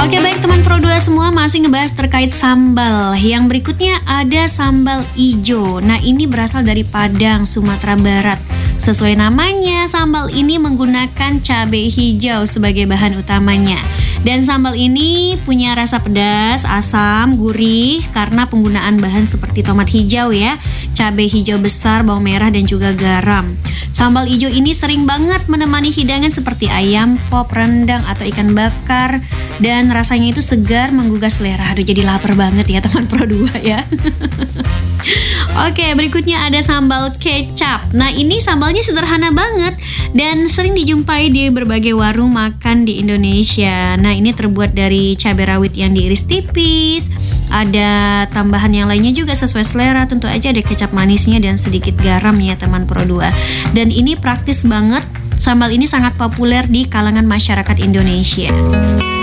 Oke baik teman Pro 2 semua, masih ngebahas terkait sambal. Yang berikutnya ada sambal ijo. Nah ini berasal dari Padang, Sumatera Barat. Sesuai namanya, sambal ini menggunakan cabai hijau sebagai bahan utamanya. Dan sambal ini punya rasa pedas, asam, gurih karena penggunaan bahan seperti tomat hijau ya, cabai hijau besar, bawang merah dan juga garam. Sambal ijo ini sering banget menemani hidangan seperti ayam pop, rendang atau ikan bakar, dan rasanya itu segar menggugah selera. Aduh jadi lapar banget ya teman Pro 2 ya. Oke, berikutnya ada sambal kecap. Nah ini sambalnya sederhana banget dan sering dijumpai di berbagai warung makan di Indonesia. Nah ini terbuat dari cabai rawit yang diiris tipis. Ada tambahan yang lainnya juga sesuai selera. Tentu aja ada kecap manisnya dan sedikit garam ya teman Pro 2. Dan ini praktis banget. Sambal ini sangat populer di kalangan masyarakat Indonesia.